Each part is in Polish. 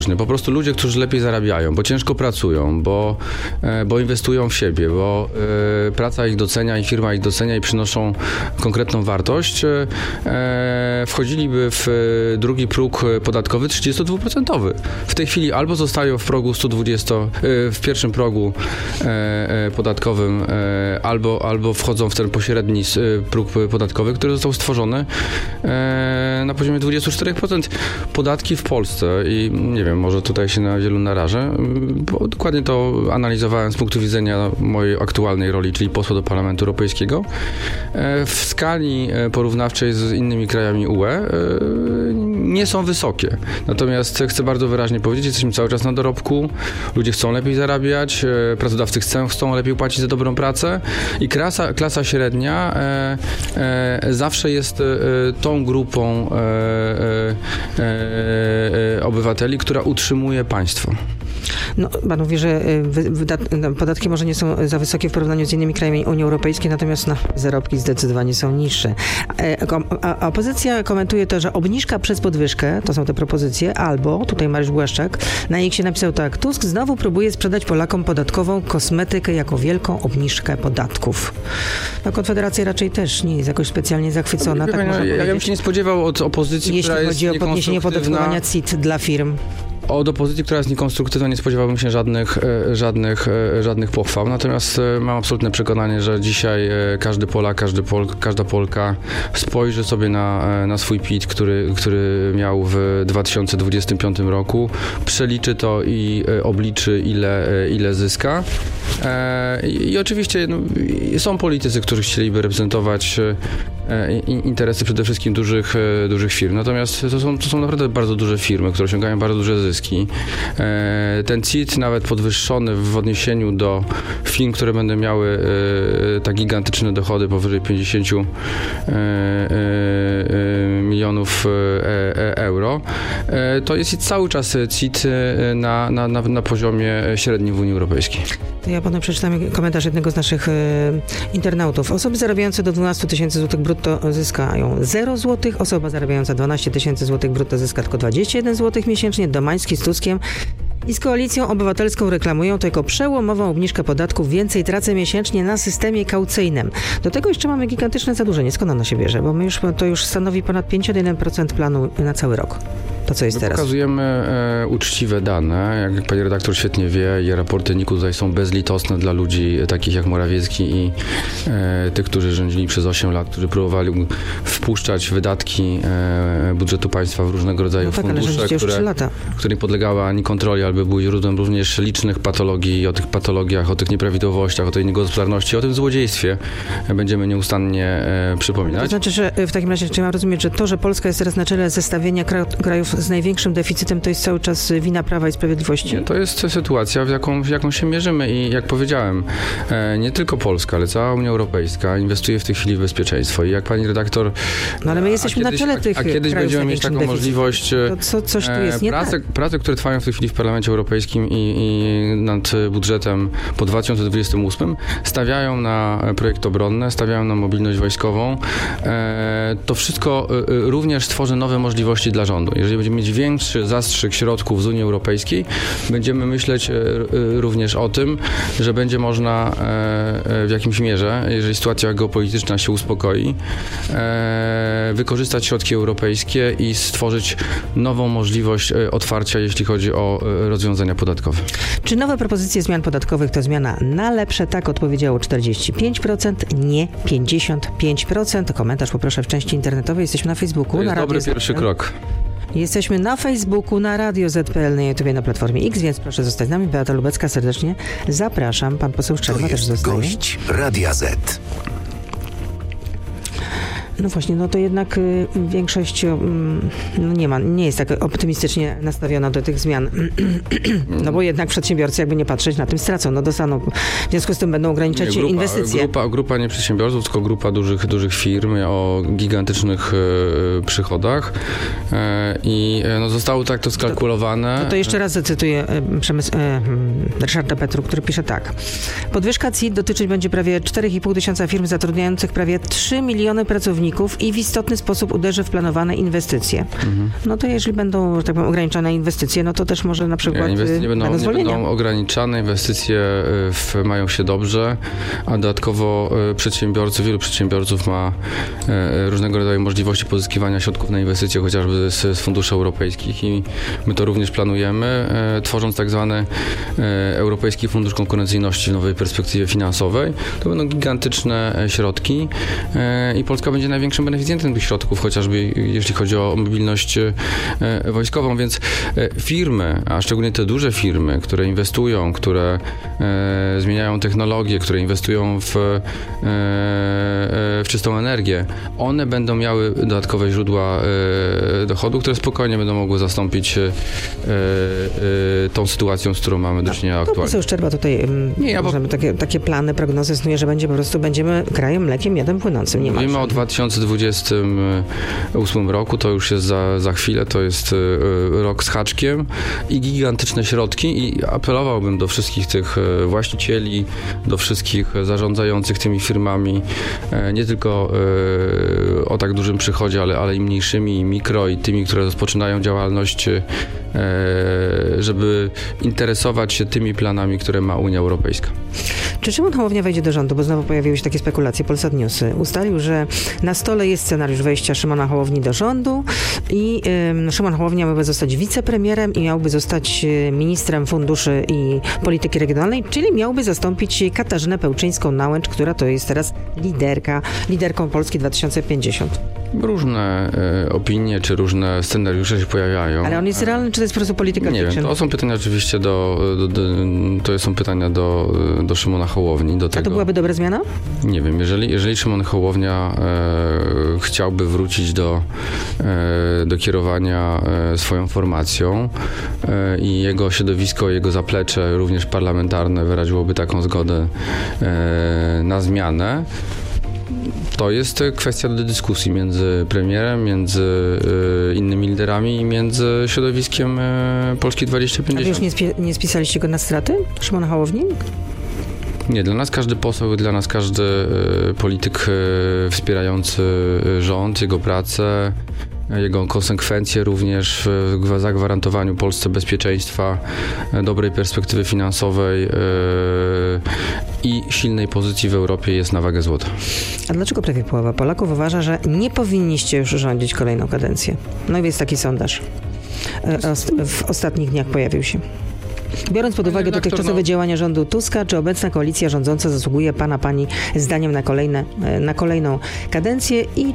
Po prostu ludzie, którzy lepiej zarabiają, bo ciężko pracują, bo inwestują w siebie, bo praca ich docenia i firma ich docenia i przynoszą konkretną wartość, wchodziliby w drugi próg podatkowy 32%. W tej chwili albo zostają w progu 120, w pierwszym progu podatkowym, albo wchodzą w ten pośredni próg podatkowy, który został stworzony na poziomie 24%. Podatki w Polsce i nie wiem, może tutaj się na wielu narażę, bo dokładnie to analizowałem z punktu widzenia mojej aktualnej roli, czyli posła do Parlamentu Europejskiego. W skali porównawczej z innymi krajami UE nie są wysokie. Natomiast chcę bardzo wyraźnie powiedzieć, jesteśmy cały czas na dorobku, ludzie chcą lepiej zarabiać, pracodawcy chcą lepiej płacić za dobrą pracę i klasa średnia zawsze jest tą grupą obywateli, która utrzymuje państwo. No, pan mówi, że podatki może nie są za wysokie w porównaniu z innymi krajami Unii Europejskiej, natomiast zarobki zdecydowanie są niższe. A opozycja komentuje to, że obniżka przez podwyżkę, to są te propozycje, albo, tutaj Mariusz Błaszczak, na X napisał tak, Tusk znowu próbuje sprzedać Polakom podatkową kosmetykę jako wielką obniżkę podatków. No, Konfederacja raczej też nie jest jakoś specjalnie zachwycona. Tak ja bym się nie spodziewał od opozycji, która jest jeśli chodzi o podniesienie opodatkowania CIT dla firm. Od opozycji, która jest niekonstruktywna, nie spodziewałbym się żadnych pochwał. Natomiast mam absolutne przekonanie, że dzisiaj każdy Polak, każda Polka spojrzy sobie na swój PIT, który miał w 2025 roku, przeliczy to i obliczy, ile zyska. I oczywiście są politycy, którzy chcieliby reprezentować interesy przede wszystkim dużych firm. Natomiast to są naprawdę bardzo duże firmy, które osiągają bardzo duże zyski. Ten CIT nawet podwyższony w odniesieniu do firm, które będą miały tak gigantyczne dochody powyżej 50 milionów euro, to jest cały czas CIT na poziomie średnim w Unii Europejskiej. To ja panu przeczytam komentarz jednego z naszych internautów. Osoby zarabiające do 12 tysięcy złotych brutto zyskają 0 zł, osoba zarabiająca 12 tysięcy złotych brutto zyska tylko 21 zł miesięcznie. Domański z Tuskiem i z Koalicją Obywatelską reklamują to jako przełomową obniżkę podatków, więcej tracę miesięcznie na systemie kaucyjnym. Do tego jeszcze mamy gigantyczne zadłużenie. Skąd ono się bierze? Bo to już stanowi ponad 51% planu na cały rok. To co jest teraz? Pokazujemy uczciwe dane, jak pani redaktor świetnie wie, i raporty NIK-u tutaj są bezlitosne dla ludzi takich jak Morawiecki i tych, którzy rządzili przez 8 lat, którzy próbowali wpuszczać wydatki budżetu państwa w różnego rodzaju fundusze, które nie podlegały ani kontroli, albo były źródłem również licznych patologii. O tych patologiach, o tych nieprawidłowościach, o tej niegospodarności, o tym złodziejstwie będziemy nieustannie przypominać. To znaczy, że w takim razie trzeba rozumieć, że to, że Polska jest teraz na czele zestawienia krajów z największym deficytem, to jest cały czas wina Prawa i Sprawiedliwości? Nie, to jest sytuacja, w jaką się mierzymy i jak powiedziałem, nie tylko Polska, ale cała Unia Europejska inwestuje w tej chwili w bezpieczeństwo i jak pani redaktor... No ale my jesteśmy na czele tych krajów. A kiedyś będziemy mieć taką możliwość... To coś tu jest nie tak. Prace, które trwają w tej chwili w Parlamencie Europejskim i nad budżetem po 2028 stawiają na projekt obronny, stawiają na mobilność wojskową. To wszystko również stworzy nowe możliwości dla rządu. Jeżeli będziemy mieć większy zastrzyk środków z Unii Europejskiej, będziemy myśleć również o tym, że będzie można w jakimś mierze, jeżeli sytuacja geopolityczna się uspokoi, wykorzystać środki europejskie i stworzyć nową możliwość otwarcia, jeśli chodzi o rozwiązania podatkowe. Czy nowe propozycje zmian podatkowych to zmiana na lepsze? Tak odpowiedziało 45%, nie 55%. Komentarz poproszę w części internetowej. Jesteśmy na Facebooku. To jest na dobry pierwszy krok. Jesteśmy na Facebooku, na Radio ZPL, na YouTube, na Platformie X, więc proszę zostać z nami. Beata Lubecka, serdecznie zapraszam. Pan poseł Szczerba też zostaje. Gość Radia Z. No właśnie, no to jednak większość nie jest tak optymistycznie nastawiona do tych zmian. No bo jednak przedsiębiorcy, jakby nie patrzeć, na tym stracą. No dostaną, w związku z tym będą ograniczać inwestycje. Grupa nie przedsiębiorców, tylko grupa dużych firm o gigantycznych przychodach i zostało tak to skalkulowane. To jeszcze raz zacytuję Ryszarda Petru, który pisze tak. Podwyżka CIT dotyczyć będzie prawie 4,5 tysiąca firm zatrudniających prawie 3 miliony pracowników. podatników i w istotny sposób uderzy w planowane inwestycje. No to jeżeli będą, że tak powiem, ograniczone inwestycje, no to też może na przykład nie będą ograniczane, inwestycje mają się dobrze, a dodatkowo wielu przedsiębiorców ma różnego rodzaju możliwości pozyskiwania środków na inwestycje, chociażby z funduszy europejskich i my to również planujemy, tworząc tak zwany Europejski Fundusz Konkurencyjności w nowej perspektywie finansowej. To będą gigantyczne środki i Polska będzie największym beneficjentem tych środków, chociażby jeśli chodzi o mobilność wojskową, więc firmy, a szczególnie te duże firmy, które inwestują, które zmieniają technologię, które inwestują w czystą energię, one będą miały dodatkowe źródła dochodu, które spokojnie będą mogły zastąpić tą sytuacją, z którą mamy do czynienia aktualnie. Poseł Szczerba tutaj takie plany, prognozy snuje, że będziemy krajem mlekiem miodem płynącym. Mówimy o 2028 roku, to już jest za chwilę, to jest rok z haczkiem i gigantyczne środki i apelowałbym do wszystkich tych właścicieli, do wszystkich zarządzających tymi firmami, nie tylko o tak dużym przychodzie, ale i mniejszymi, i mikro, i tymi, które rozpoczynają działalność, żeby interesować się tymi planami, które ma Unia Europejska. Czy Szymon Hołownia wejdzie do rządu? Bo znowu pojawiły się takie spekulacje. Polsat News ustalił, że na stole jest scenariusz wejścia Szymona Hołowni do rządu i Szymon Hołownia miałby zostać wicepremierem i miałby zostać ministrem funduszy i polityki regionalnej, czyli miałby zastąpić Katarzynę Pełczyńską-Nałęcz, która to jest teraz liderką Polski 2050. Różne opinie, czy różne scenariusze się pojawiają. Ale on jest realny, czy to jest po prostu polityka fiction? Nie wiem, to są pytania oczywiście to są pytania do Szymona Hołowni. A to byłaby dobra zmiana? Nie wiem, jeżeli Szymon Hołownia chciałby wrócić do kierowania swoją formacją i jego środowisko, jego zaplecze, również parlamentarne, wyraziłoby taką zgodę na zmianę, to jest kwestia do dyskusji między premierem, między innymi liderami i między środowiskiem Polski 2050. A wy już nie spisaliście go na straty, Szymona Hołowni? Nie, dla nas każdy poseł, dla nas każdy polityk wspierający rząd, jego pracę, jego konsekwencje również w zagwarantowaniu Polsce bezpieczeństwa, dobrej perspektywy finansowej i silnej pozycji w Europie jest na wagę złota. A dlaczego prawie połowa Polaków uważa, że nie powinniście już rządzić kolejną kadencję? No i jest taki sondaż. W ostatnich dniach pojawił się. Biorąc pod uwagę dotychczasowe działania rządu Tuska, czy obecna koalicja rządząca zasługuje pani zdaniem na kolejną kadencję i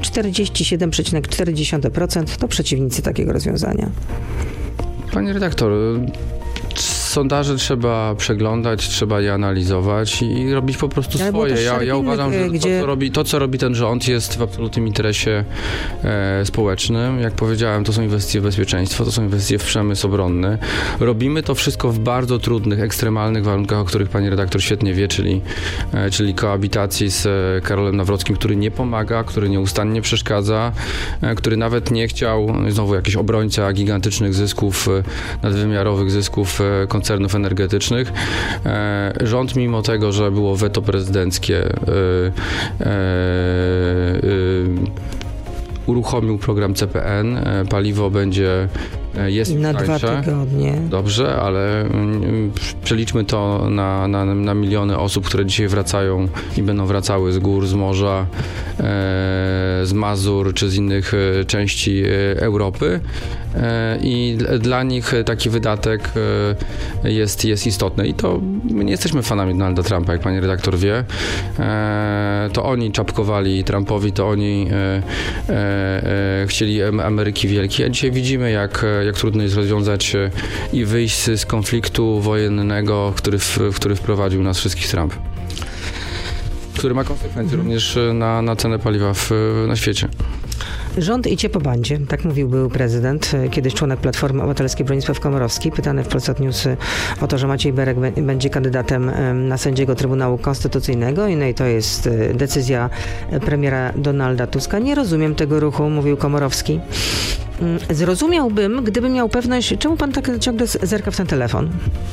47,4% to przeciwnicy takiego rozwiązania? Pani redaktor, sondaże trzeba przeglądać, trzeba je analizować i robić po prostu swoje. Ja uważam, że to, co robi ten rząd, jest w absolutnym interesie społecznym. Jak powiedziałem, to są inwestycje w bezpieczeństwo, to są inwestycje w przemysł obronny. Robimy to wszystko w bardzo trudnych, ekstremalnych warunkach, o których pani redaktor świetnie wie, czyli koabitacji z Karolem Nawrockim, który nie pomaga, który nieustannie przeszkadza, który nawet nie chciał, znowu jakiś obrońca gigantycznych zysków, nadwymiarowych zysków koncernów energetycznych. Rząd, mimo tego, że było weto prezydenckie, uruchomił program CPN. Paliwo jest na tańsze. 2 tygodnie. Dobrze, ale przeliczmy to na miliony osób, które dzisiaj wracają i będą wracały z gór, z morza, z Mazur czy z innych części Europy. I dla nich taki wydatek jest istotny. I to my nie jesteśmy fanami Donalda Trumpa, jak pani redaktor wie. To oni czapkowali Trumpowi, to oni chcieli Ameryki Wielkiej, a dzisiaj widzimy, jak trudno jest rozwiązać i wyjść z konfliktu wojennego, w który wprowadził nas wszystkich Trump. Który ma konsekwencje również na cenę paliwa na świecie. Rząd idzie po bandzie, tak mówił był prezydent, kiedyś członek Platformy Obywatelskiej Bronisław Komorowski, pytany w Polsat News o to, że Maciej Berek będzie kandydatem na sędziego Trybunału Konstytucyjnego i to jest decyzja premiera Donalda Tuska. Nie rozumiem tego ruchu, mówił Komorowski. Zrozumiałbym, gdybym miał pewność, czemu pan tak ciągle zerka w ten telefon?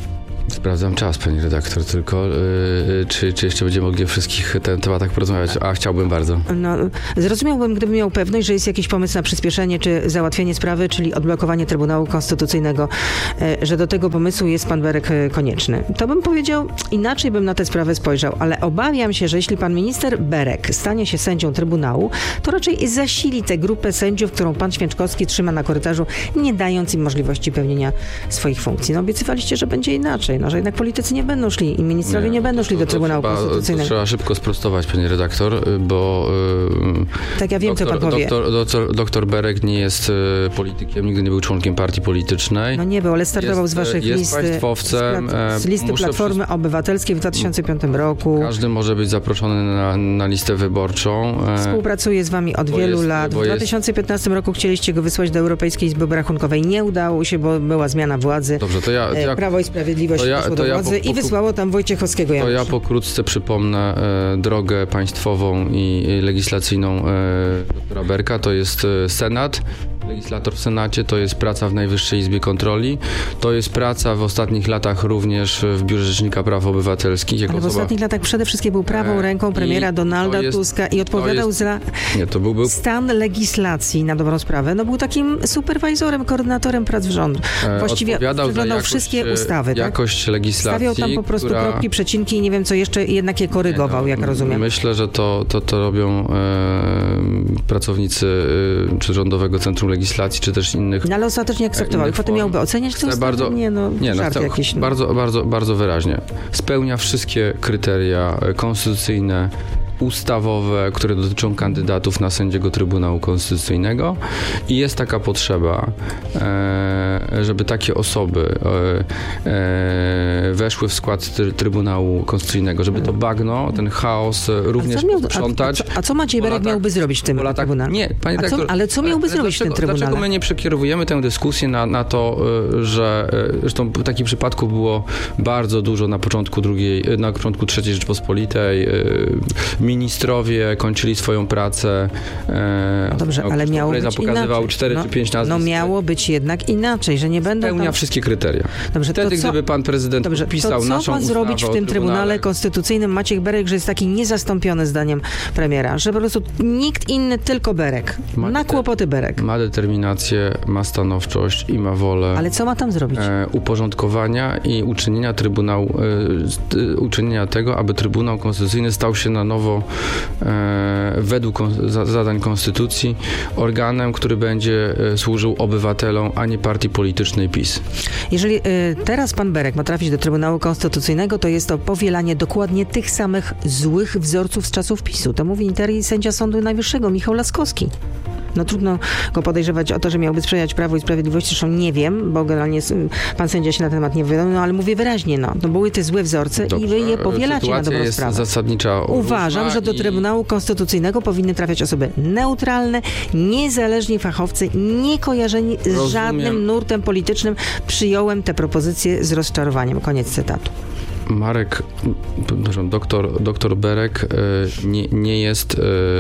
Sprawdzam czas, pani redaktor, tylko czy jeszcze będziemy mogli o wszystkich tematach porozmawiać? A chciałbym bardzo. No, zrozumiałbym, gdybym miał pewność, że jest jakiś pomysł na przyspieszenie czy załatwienie sprawy, czyli odblokowanie Trybunału Konstytucyjnego, że do tego pomysłu jest pan Berek konieczny. To bym powiedział, inaczej bym na tę sprawę spojrzał, ale obawiam się, że jeśli pan minister Berek stanie się sędzią Trybunału, to raczej zasili tę grupę sędziów, którą pan Święczkowski trzyma na korytarzu, nie dając im możliwości pełnienia swoich funkcji. No obiecywaliście, że będzie inaczej, że jednak politycy nie będą szli i ministrowie nie będą szli do Trybunału Konstytucyjnego. To trzeba szybko sprostować, pani redaktor, bo tak, ja wiem, co pan powie. Doktor Berek nie jest politykiem, nigdy nie był członkiem partii politycznej. No nie był, ale startował z waszych list. Państwowcem. Z listy Platformy Obywatelskiej w 2005 roku. Każdy może być zaproszony na listę wyborczą. Współpracuje z wami od wielu lat. W 2015 roku chcieliście go wysłać do Europejskiej Izby Obrachunkowej. Nie udało się, bo była zmiana władzy. Dobrze, to ja Prawo i Sprawiedliwość doszło do władzy i wysłało tam Wojciechowskiego Janusza. To ja pokrótce przypomnę drogę państwową i legislacyjną doktora Berka. To jest Senat, legislator w Senacie, to jest praca w Najwyższej Izbie Kontroli, to jest praca w ostatnich latach również w Biurze Rzecznika Praw Obywatelskich. Ale w ostatnich latach przede wszystkim był prawą ręką premiera Donalda Tuska i odpowiadał za stan legislacji na dobrą sprawę. No był takim superwajzorem, koordynatorem prac w rządu. Właściwie przeglądał wszystkie ustawy. Jakość legislacji. Stawiał tam po prostu kropki, przecinki i nie wiem co jeszcze, jednak je korygował, jak rozumiem. Myślę, że to robią pracownicy czy Rządowego Centrum Legislacji, czy też innych. No ale ostatecznie akceptował. I potem miałby oceniać tę ustawę? Bardzo wyraźnie. Spełnia wszystkie kryteria konstytucyjne, ustawowe, które dotyczą kandydatów na sędziego Trybunału Konstytucyjnego i jest taka potrzeba, żeby takie osoby weszły w skład Trybunału Konstytucyjnego, żeby to bagno, ten chaos również posprzątać. A co Maciej Berek miałby zrobić w tym Trybunale? Nie, panie redaktor, ale co miałby zrobić w tym Trybunale? Dlaczego my nie przekierowujemy tę dyskusję na to, że zresztą takich przypadków było bardzo dużo na początku III Rzeczpospolitej. Ministrowie kończyli swoją pracę. Dobrze, ale miało być pokazywał 4 czy 5 nazwisk. No miało być jednak inaczej, że nie będą spełnia wszystkie kryteria. Dobrze, wtedy, gdyby pan prezydent podpisał naszą ustawę. Co ma zrobić w tym Trybunale Konstytucyjnym Maciej Berek, że jest taki niezastąpiony zdaniem premiera, że po prostu nikt inny, tylko Berek. Na kłopoty Berek. Ma determinację, ma stanowczość i ma wolę. Ale co ma tam zrobić? Uporządkowania i uczynienia tego, aby Trybunał Konstytucyjny stał się na nowo według zadań Konstytucji organem, który będzie służył obywatelom, a nie partii politycznej PiS. Jeżeli teraz pan Berek ma trafić do Trybunału Konstytucyjnego, to jest to powielanie dokładnie tych samych złych wzorców z czasów PiS-u. To mówi i sędzia Sądu Najwyższego Michał Laskowski. No trudno go podejrzewać o to, że miałby sprzyjać Prawu i Sprawiedliwości, zresztą nie wiem, bo generalnie pan sędzia się na ten temat nie wypowiadał, ale mówię wyraźnie, to były te złe wzorce. Dobrze. I wy je powielacie na dobrą jest sprawę. Zasadnicza. Uważam, że do Trybunału Konstytucyjnego powinny trafiać osoby neutralne, niezależni fachowcy, nie kojarzeni z żadnym nurtem politycznym. Przyjąłem tę propozycję z rozczarowaniem. Koniec cytatu. Marek, doktor Berek nie jest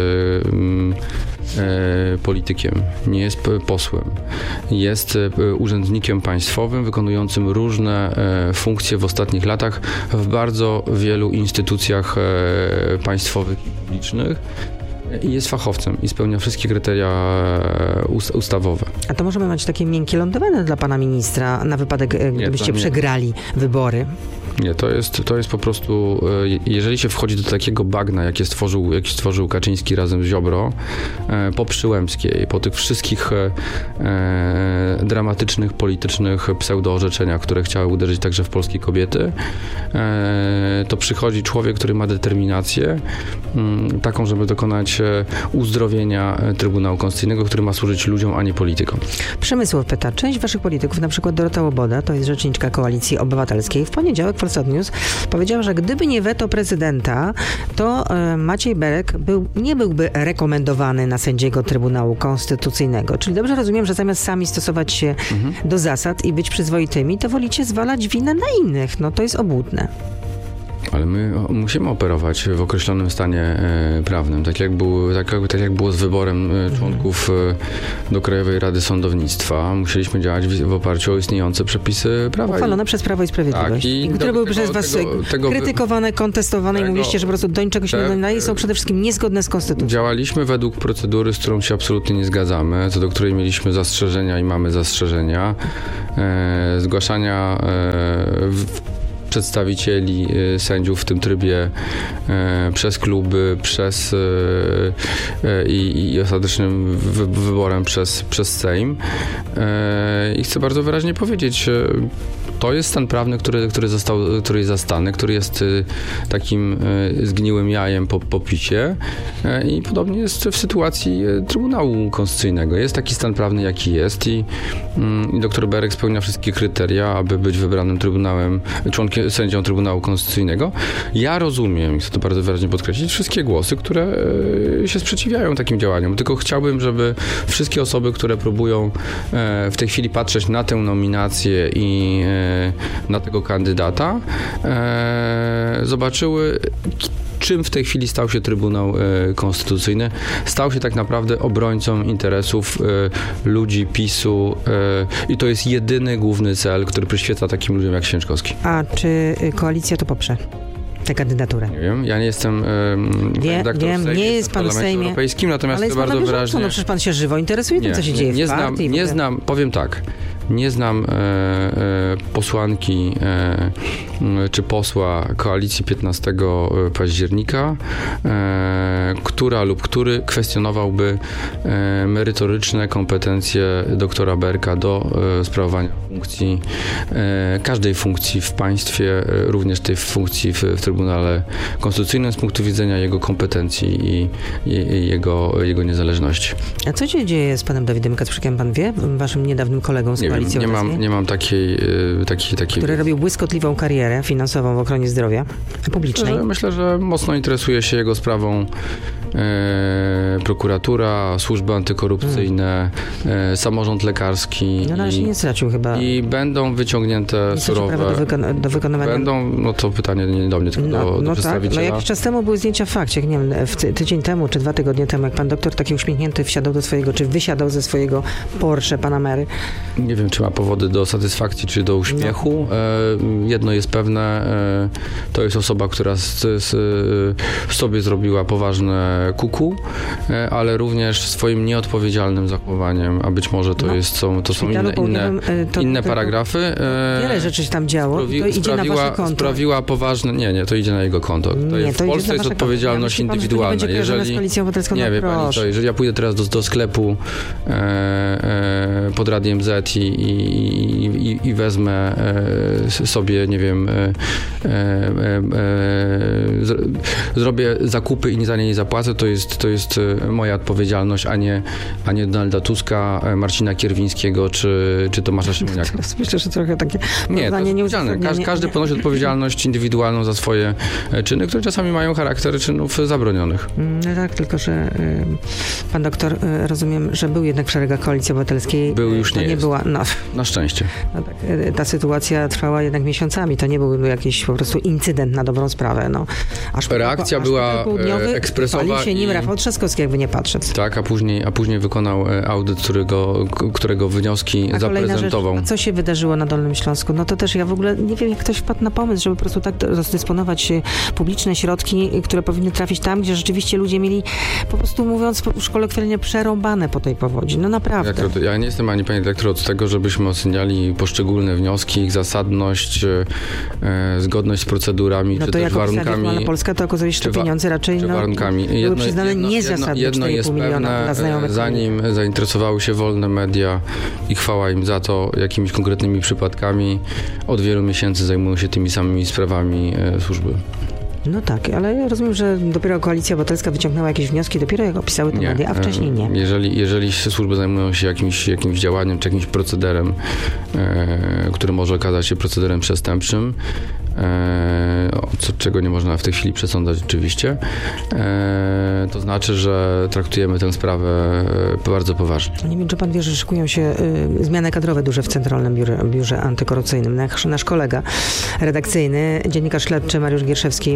politykiem, nie jest posłem. Jest urzędnikiem państwowym, wykonującym różne funkcje w ostatnich latach w bardzo wielu instytucjach państwowych i publicznych. I jest fachowcem i spełnia wszystkie kryteria ustawowe. A to możemy mieć takie miękkie lądowanie dla pana ministra na wypadek, gdybyście przegrali wybory? Nie, to jest po prostu, jeżeli się wchodzi do takiego bagna, jaki stworzył Kaczyński razem z Ziobro, po Przyłębskiej, po tych wszystkich dramatycznych, politycznych pseudoorzeczeniach, które chciały uderzyć także w polskie kobiety, to przychodzi człowiek, który ma determinację taką, żeby dokonać uzdrowienia Trybunału Konstytucyjnego, który ma służyć ludziom, a nie politykom. Przemysław pyta, część waszych polityków, na przykład Dorota Łoboda, to jest rzeczniczka Koalicji Obywatelskiej, w poniedziałek Polsat News powiedziała, że gdyby nie weto prezydenta, to Maciej Berek nie byłby rekomendowany na sędziego Trybunału Konstytucyjnego. Czyli dobrze rozumiem, że zamiast sami stosować się do zasad i być przyzwoitymi, to wolicie zwalać winę na innych. No to jest obłudne. Ale my musimy operować w określonym stanie prawnym, tak jak było z wyborem członków do Krajowej Rady Sądownictwa. Musieliśmy działać w oparciu o istniejące przepisy prawa. Uchwalone przez Prawo i Sprawiedliwość. Tak, które były przez was krytykowane, kontestowane i mówiliście, że po prostu do niczego się nie nadaje i są przede wszystkim niezgodne z konstytucją. Działaliśmy według procedury, z którą się absolutnie nie zgadzamy, co do której mieliśmy zastrzeżenia i mamy zastrzeżenia. Zgłaszania przedstawicieli sędziów w tym trybie przez kluby, i ostatecznym wyborem przez Sejm. I chcę bardzo wyraźnie powiedzieć, to jest stan prawny, który jest zastany, który jest takim zgniłym jajem po PiS-ie i podobnie jest w sytuacji Trybunału Konstytucyjnego. Jest taki stan prawny, jaki jest i dr Berek spełnia wszystkie kryteria, aby być wybranym sędzią Trybunału Konstytucyjnego. Ja rozumiem, chcę to bardzo wyraźnie podkreślić, wszystkie głosy, które się sprzeciwiają takim działaniom. Tylko chciałbym, żeby wszystkie osoby, które próbują w tej chwili patrzeć na tę nominację i na tego kandydata, zobaczyły, czym w tej chwili stał się Trybunał Konstytucyjny. Stał się tak naprawdę obrońcą interesów ludzi PiS-u i to jest jedyny główny cel, który przyświeca takim ludziom jak Święczkowski. A czy koalicja to poprze? Tę kandydaturę. Nie wiem, ja nie jestem wiem, nie jest pan w Sejmie, Europejskim, natomiast ale jest bardzo wyraźnie. No przecież pan się żywo interesuje tym, co się dzieje w partii. Nie znam, powiem tak, nie znam posłanki czy posła koalicji 15 października, która lub który kwestionowałby merytoryczne kompetencje doktora Berka do sprawowania funkcji, każdej funkcji w państwie, również tej funkcji w Trybunale Konstytucyjnym z punktu widzenia jego kompetencji i jego niezależności. A co się dzieje z panem Dawidem Kacprzykiem, pan wie? Waszym niedawnym kolegą z koalicji obecnej? Nie mam takiej... Który robił błyskotliwą karierę finansową w ochronie zdrowia publicznej. Myślę, że mocno interesuje się jego sprawą prokuratura, służby antykorupcyjne, samorząd lekarski. No ale się nie stracił chyba. I będą wyciągnięte surowe... do wykonywania... Będą, no to pytanie nie do mnie, tylko do przedstawiciela. Tak. No jakiś czas temu były zdjęcia w Fakcie, nie wiem, tydzień temu, czy 2 tygodnie temu, jak pan doktor taki uśmiechnięty wysiadał ze swojego Porsche Panamery. Nie wiem, czy ma powody do satysfakcji, czy do uśmiechu. Jedno jest pewne, to jest osoba, która w sobie zrobiła poważne kuku, ale również swoim nieodpowiedzialnym zachowaniem, a być może to są inne paragrafy. Wiele rzeczy się tam działo i to idzie na wasze konto. Sprawiła poważne... Nie, to idzie na jego konto. W Polsce jest odpowiedzialność indywidualna. Jeżeli ja pójdę teraz do sklepu pod Radiem Z i wezmę sobie, nie wiem, zrobię zakupy i za nie nie zapłacę, to jest moja odpowiedzialność, a nie Donalda Tuska, Marcina Kierwińskiego czy Tomasza Siemoniaka. Myślę, że trochę takie nieodpowiedzialne. Każdy ponosi odpowiedzialność indywidualną za swoje czyny, które czasami mają charakter czynów zabronionych. Tak, tylko że pan doktor, rozumiem, że był jednak w szeregach Koalicji Obywatelskiej. Był, już nie była. Na szczęście. No tak, ta sytuacja trwała jednak miesiącami. To nie był jakiś po prostu incydent na dobrą sprawę. No, reakcja była ekspresowa. Palił się nim Rafał Trzaskowski, jakby nie patrzeć. Tak, a później wykonał audyt, którego wnioski zaprezentował. Rzecz, co się wydarzyło na Dolnym Śląsku? No to też ja w ogóle nie wiem, jak ktoś wpadł na pomysł, żeby po prostu tak rozdysponować publiczne środki, które powinny trafić tam, gdzie rzeczywiście ludzie mieli, po prostu mówiąc kolokwialnie, przerąbane po tej powodzi. No naprawdę. Ja nie jestem ani, panie dyrektor, od tego, żebyśmy oceniali poszczególne wnioski, ich zasadność, zgodność z procedurami, no czy też warunkami. No to Polska to okazuje, że te pieniądze raczej warunkami. były przyznane niezasadnie. Jedno jest pewne, zanim zainteresowały się wolne media i chwała im za to, jakimiś konkretnymi przypadkami, od wielu miesięcy zajmują się tymi samymi sprawami służby. No tak, ale ja rozumiem, że dopiero Koalicja Obywatelska wyciągnęła jakieś wnioski, dopiero jak opisały te media, a wcześniej nie. Jeżeli służby zajmują się jakimś działaniem, czy jakimś procederem, który może okazać się procederem przestępczym, czego nie można w tej chwili przesądzać oczywiście, to znaczy, że traktujemy tę sprawę bardzo poważnie. Nie wiem, czy pan wie, że szykują się zmiany kadrowe duże w Centralnym Biurze Antykorupcyjnym. Nasz kolega redakcyjny, dziennikarz śledczy Mariusz Gierszewski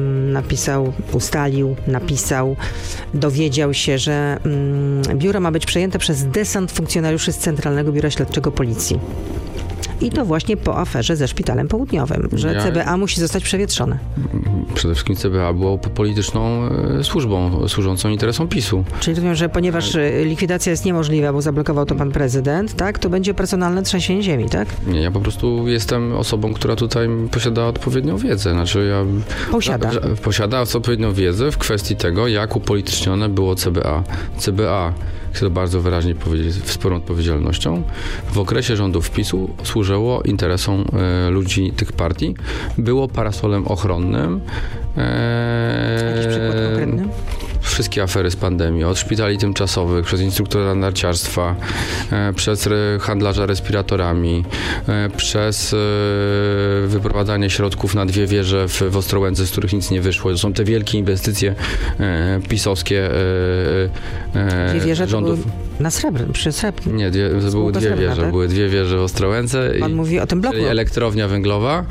napisał, dowiedział się, że biuro ma być przejęte przez desant funkcjonariuszy z Centralnego Biura Śledczego Policji. I to właśnie po aferze ze Szpitalem Południowym, że CBA musi zostać przewietrzone. Przede wszystkim CBA było polityczną służbą, służącą interesom PiS-u. Czyli rozumiem, że ponieważ likwidacja jest niemożliwa, bo zablokował to pan prezydent, tak, to będzie personalne trzęsienie ziemi, tak? Nie, ja po prostu jestem osobą, która tutaj posiada odpowiednią wiedzę. Znaczy posiada odpowiednią wiedzę w kwestii tego, jak upolitycznione było CBA. CBA, chcę to bardzo wyraźnie powiedzieć, z pełną odpowiedzialnością, w okresie rządów PiS-u służyło interesom ludzi tych partii. Było parasolem ochronnym. Jakiś przykład konkretny? Wszystkie afery z pandemii, od szpitali tymczasowych, przez instruktora narciarstwa, przez handlarza respiratorami, przez wyprowadzanie środków na 2 wieże w Ostrołęce, z których nic nie wyszło. To są te wielkie inwestycje pisowskie rządów. Na Srebrnym, przy Srebrnym. Nie, to były 2 wieże. Tak? Były 2 wieże w Ostrołęce. Pan mówi o tym bloku. Czyli elektrownia węglowa,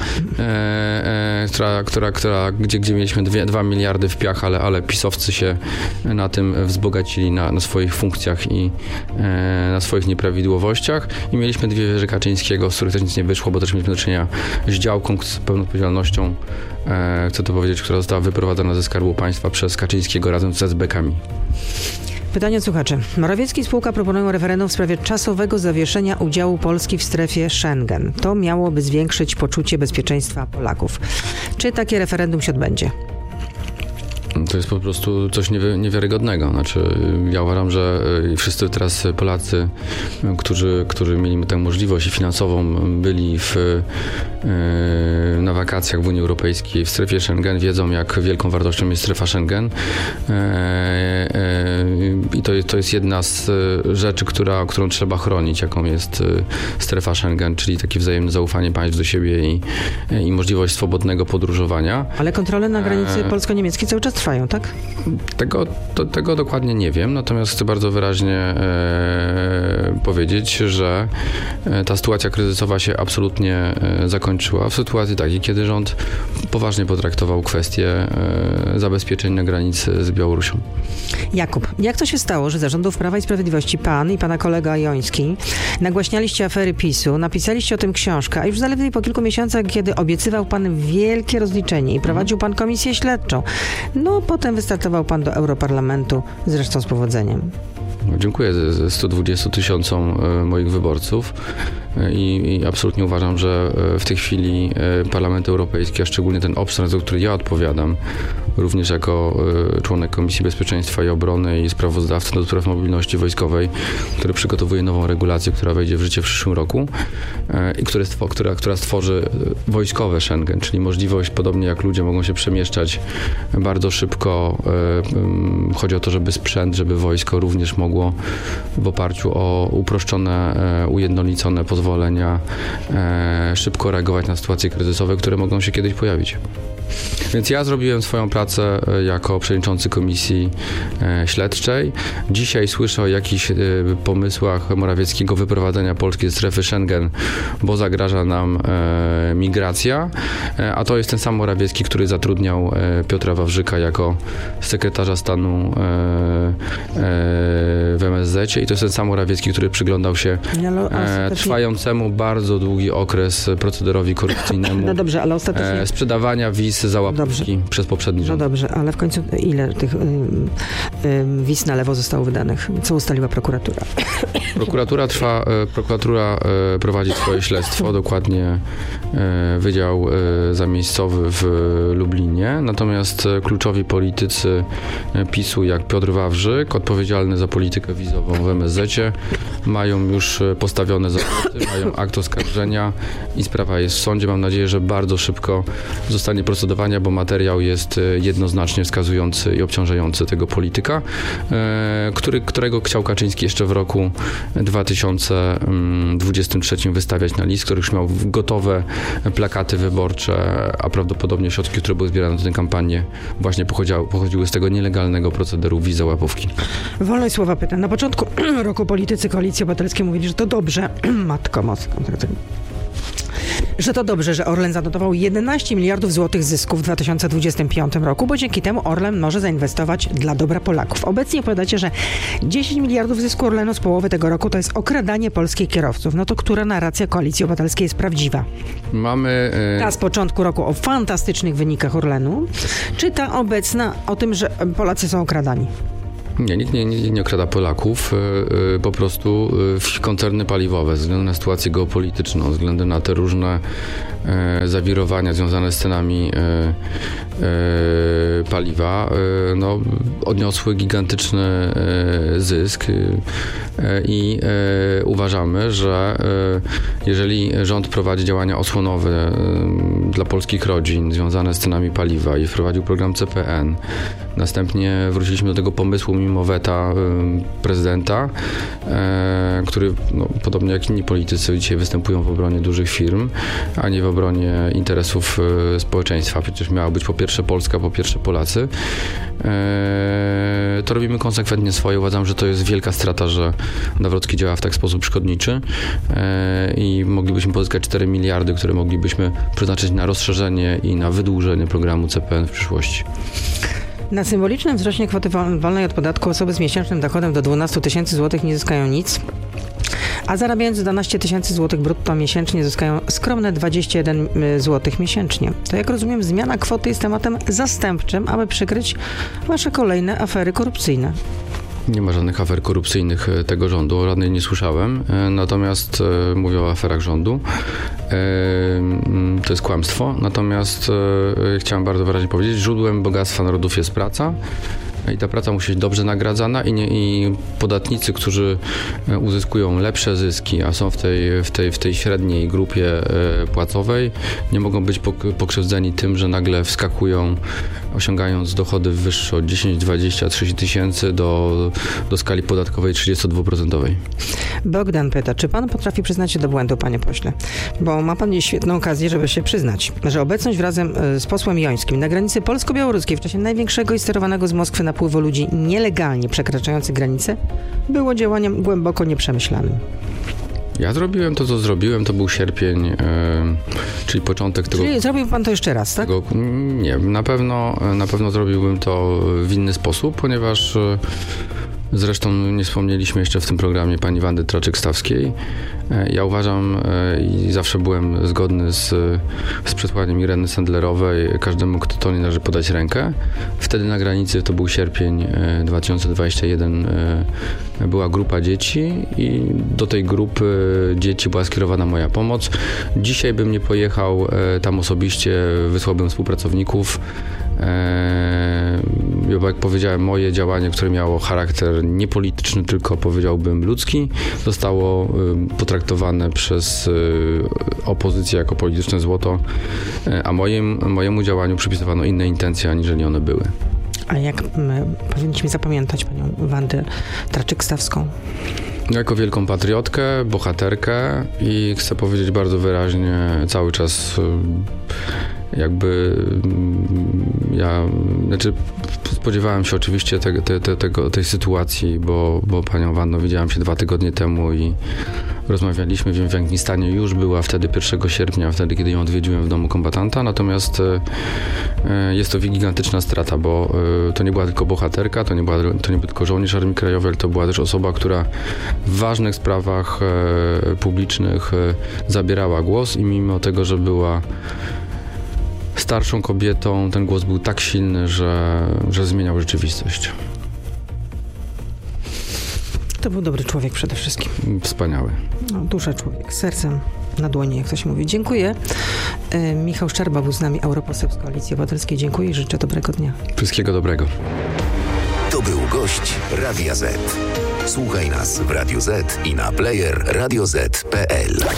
gdzie mieliśmy 2 miliardy w piach, ale pisowcy się na tym wzbogacili na swoich funkcjach i na swoich nieprawidłowościach. I mieliśmy 2 wieże Kaczyńskiego, z których też nic nie wyszło, bo też mieliśmy do czynienia z działką z pełną odpowiedzialnością, chcę to powiedzieć, która została wyprowadzona ze Skarbu Państwa przez Kaczyńskiego razem z SB-kami. Pytanie od słuchaczy. Morawiecki i spółka proponują referendum w sprawie czasowego zawieszenia udziału Polski w strefie Schengen. To miałoby zwiększyć poczucie bezpieczeństwa Polaków. Czy takie referendum się odbędzie? To jest po prostu coś niewiarygodnego. Znaczy, ja uważam, że wszyscy teraz Polacy, którzy mieli tę możliwość i finansową byli na wakacjach w Unii Europejskiej, w strefie Schengen, wiedzą, jak wielką wartością jest strefa Schengen. I to jest jedna z rzeczy, którą trzeba chronić, jaką jest strefa Schengen, czyli takie wzajemne zaufanie państw do siebie i możliwość swobodnego podróżowania. Ale kontrole na granicy polsko-niemieckiej cały czas trwają, tak? Tego dokładnie nie wiem, natomiast chcę bardzo wyraźnie powiedzieć, że ta sytuacja kryzysowa się absolutnie zakończyła w sytuacji takiej, kiedy rząd poważnie potraktował kwestię zabezpieczeń na granicy z Białorusią. Jakub, jak to się stało, że za rządów Prawa i Sprawiedliwości pan i pana kolega Joński nagłaśnialiście afery PiS-u, napisaliście o tym książkę, a już zaledwie po kilku miesiącach, kiedy obiecywał pan wielkie rozliczenie i prowadził pan komisję śledczą, potem wystartował pan do Europarlamentu, zresztą z powodzeniem. Dziękuję 120 000 moich wyborców i absolutnie uważam, że w tej chwili Parlament Europejski, a szczególnie ten obszar, za który ja odpowiadam, również jako członek Komisji Bezpieczeństwa i Obrony i sprawozdawca do spraw mobilności wojskowej, który przygotowuje nową regulację, która wejdzie w życie w przyszłym roku i która stworzy wojskowe Schengen, czyli możliwość, podobnie jak ludzie mogą się przemieszczać bardzo szybko. Chodzi o to, żeby wojsko również mogło w oparciu o uproszczone, ujednolicone pozwolenia szybko reagować na sytuacje kryzysowe, które mogą się kiedyś pojawić. Więc ja zrobiłem swoją pracę jako przewodniczący komisji śledczej. Dzisiaj słyszę o jakichś pomysłach Morawieckiego wyprowadzenia Polski ze strefy Schengen, bo zagraża nam migracja, a to jest ten sam Morawiecki, który zatrudniał Piotra Wawrzyka jako sekretarza stanu w MSZ-cie i to jest ten sam Morawiecki, który przyglądał się trwającemu bardzo długi okres procederowi korupcyjnemu. No dobrze, ale ostatecznie sprzedawania wiz za łapówki przez poprzedni rząd. No dobrze, ale w końcu ile tych wiz na lewo zostało wydanych? Co ustaliła prokuratura? Prokuratura prowadzi swoje śledztwo, dokładnie Wydział Zamiejscowy w Lublinie, natomiast kluczowi politycy PiS-u, jak Piotr Wawrzyk, odpowiedzialny za politykę politykę wizową w MSZ-cie. Mają już postawione zarzuty, mają akt oskarżenia i sprawa jest w sądzie. Mam nadzieję, że bardzo szybko zostanie procedowania, bo materiał jest jednoznacznie wskazujący i obciążający tego polityka, którego chciał Kaczyński jeszcze w roku 2023 wystawiać na list, który już miał gotowe plakaty wyborcze, a prawdopodobnie środki, które były zbierane na tę kampanię, właśnie pochodziły z tego nielegalnego procederu wizy łapówki. Wolność słowa pyta. Na początku roku politycy Koalicji Obywatelskiej mówili, że to dobrze. Matko Moska. Że to dobrze, że Orlen zanotował 11 miliardów złotych zysku w 2025 roku, bo dzięki temu Orlen może zainwestować dla dobra Polaków. Obecnie powiadacie, że 10 miliardów zysku Orlenu z połowy tego roku to jest okradanie polskich kierowców. No to która narracja Koalicji Obywatelskiej jest prawdziwa? Mamy... Ta z początku roku o fantastycznych wynikach Orlenu, czy ta obecna o tym, że Polacy są okradani? Nie, nikt nie okrada Polaków, po prostu koncerny paliwowe, ze względu na sytuację geopolityczną, ze względu na te różne zawirowania związane z cenami paliwa, odniosły gigantyczny zysk i uważamy, że jeżeli rząd prowadzi działania osłonowe dla polskich rodzin związane z cenami paliwa i wprowadził program CPN, następnie wróciliśmy do tego pomysłu mimo weta prezydenta, który podobnie jak inni politycy dzisiaj występują w obronie dużych firm, a nie w obronie interesów społeczeństwa. Przecież miała być po pierwsze Polska, po pierwsze Polacy. To robimy konsekwentnie swoje. Uważam, że to jest wielka strata, że Nawrocki działa w tak sposób szkodniczy i moglibyśmy pozyskać 4 miliardy, które moglibyśmy przeznaczyć na rozszerzenie i na wydłużenie programu CPN w przyszłości. Na symbolicznym wzroście kwoty wolnej od podatku osoby z miesięcznym dochodem do 12 tysięcy złotych nie zyskają nic, a zarabiając 12 tysięcy złotych brutto miesięcznie zyskają skromne 21 złotych miesięcznie. To jak rozumiem, zmiana kwoty jest tematem zastępczym, aby przykryć wasze kolejne afery korupcyjne. Nie ma żadnych afer korupcyjnych tego rządu, o żadnej nie słyszałem, natomiast mówię o aferach rządu. To jest kłamstwo, natomiast chciałem bardzo wyraźnie powiedzieć, źródłem bogactwa narodów jest praca. I ta praca musi być dobrze nagradzana i podatnicy, którzy uzyskują lepsze zyski, a są w tej średniej grupie płacowej, nie mogą być pokrzywdzeni tym, że nagle wskakują, osiągając dochody wyższe od 10, 20, 30 tysięcy do skali podatkowej 32%. Bogdan pyta, czy pan potrafi przyznać się do błędu, panie pośle? Bo ma pan świetną okazję, żeby się przyznać, że obecność razem z posłem Jońskim na granicy polsko-białoruskiej w czasie największego i sterowanego z Moskwy napływu ludzi nielegalnie przekraczających granicę było działaniem głęboko nieprzemyślanym. Ja zrobiłem to, co zrobiłem, to był sierpień, czyli początek tego... Czyli zrobił pan to jeszcze raz, tak? Nie, na pewno zrobiłbym to w inny sposób, ponieważ zresztą nie wspomnieliśmy jeszcze w tym programie pani Wandy Traczyk-Stawskiej. Ja uważam i zawsze byłem zgodny z przesłaniem Ireny Sendlerowej, każdemu, kto to nie należy podać rękę. Wtedy na granicy, to był sierpień 2021, była grupa dzieci i do tej grupy dzieci była skierowana moja pomoc. Dzisiaj bym nie pojechał tam osobiście, wysłałbym współpracowników. Jak powiedziałem, moje działanie, które miało charakter niepolityczny, tylko powiedziałbym ludzki, zostało potraktowane przez opozycję jako polityczne złoto, a mojemu działaniu przypisywano inne intencje, aniżeli one były. A jak powinniśmy zapamiętać panią Wandę Traczyk-Stawską? Jako wielką patriotkę, bohaterkę i chcę powiedzieć bardzo wyraźnie, cały czas spodziewałem się oczywiście tej sytuacji, bo panią Wanną widziałem się 2 tygodnie temu i rozmawialiśmy, wiem, w jakim stanie już była wtedy 1 sierpnia, wtedy kiedy ją odwiedziłem w domu kombatanta, natomiast jest to gigantyczna strata, bo to nie była tylko bohaterka, to nie był tylko żołnierz Armii Krajowej, ale to była też osoba, która w ważnych sprawach publicznych zabierała głos i mimo tego, że była starszą kobietą, ten głos był tak silny, że zmieniał rzeczywistość. To był dobry człowiek przede wszystkim. Wspaniały. Dusza człowiek, sercem na dłoni, jak to się mówi. Dziękuję. Michał Szczerba był z nami, europoseł z Koalicji Obywatelskiej. Dziękuję i życzę dobrego dnia. Wszystkiego dobrego. To był Gość Radia Z. Słuchaj nas w Radio Z i na player radioz.pl.